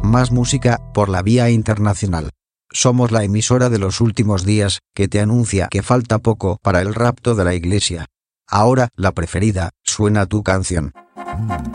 más música, por la vía internacional. Somos la emisora de los últimos días, que te anuncia que falta poco para el rapto de la iglesia. Ahora, la preferida, suena tu canción.